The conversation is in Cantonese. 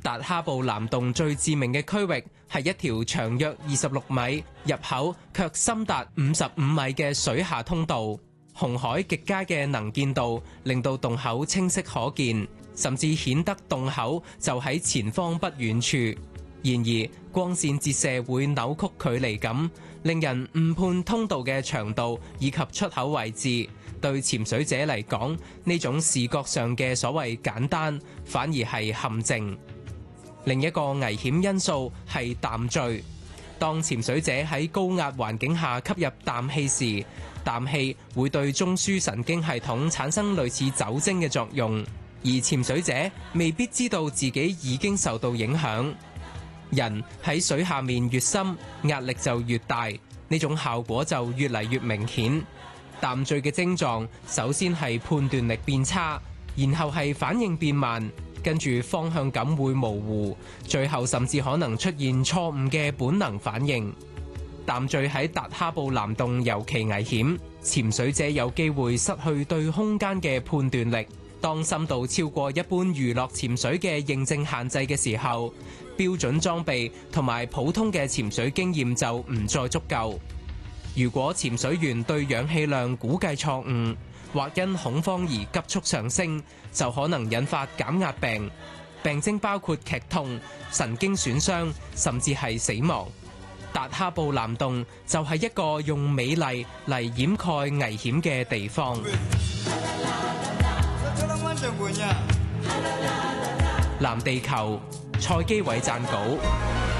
達哈布南洞最致命嘅區域係一條長約26米、入口卻深達55米嘅水下通道。紅海極佳嘅能見度令到洞口清晰可見，甚至顯得洞口就喺前方不遠處。然而，光線折射會扭曲距離感，令人誤判通道嘅長度以及出口位置。對潛水者嚟講，呢種視覺上嘅所謂簡單，反而係陷阱。另一個危險因素係氮醉。當潛水者喺高壓環境下吸入氮氣時，氮氣會對中樞神經系統產生類似酒精嘅作用，而潛水者未必知道自己已經受到影響。人喺水下面越深，壓力就越大，呢種效果就越嚟越明顯。氮醉嘅症狀首先係判斷力變差，然後係反應變慢，跟住方向感會模糊，最後甚至可能出現錯誤嘅本能反應。氮醉喺達哈布南洞尤其危險，潛水者有機會失去對空間嘅判斷力。當深度超過一般娛樂潛水嘅認證限制嘅時候，標準裝備同埋普通嘅潛水經驗就唔再足夠。如果潛水員對氧氣量估計錯誤，或因恐慌而急速上升，就可能引發減壓病，病徵包括劇痛、神經損傷，甚至係死亡。達哈布南洞就係一個用美麗嚟掩蓋危險嘅地方。藍地球，蔡基偉撰稿。